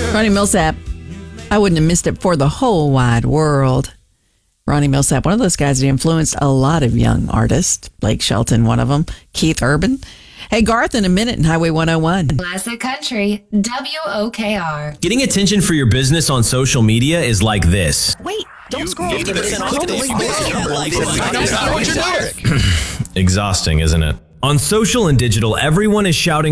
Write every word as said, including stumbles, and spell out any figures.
Ronnie Millsap, I wouldn't have missed it for the whole wide world. Ronnie Millsap, one of those guys that influenced a lot of young artists. Blake Shelton, one of them. Keith Urban. Hey, Garth, in a minute in Highway one oh one. Classic Country, W O K R. Getting attention for your business on social media is like this. Wait, don't You scroll. fifty percent off today. Exhausting, isn't it? On social and digital, everyone is shouting